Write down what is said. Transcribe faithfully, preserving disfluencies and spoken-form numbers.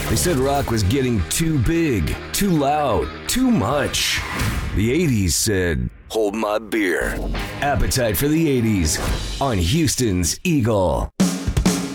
They said rock was getting too big, too loud, too much. The eighties said, hold my beer. Appetite for the eighties on Houston's Eagle.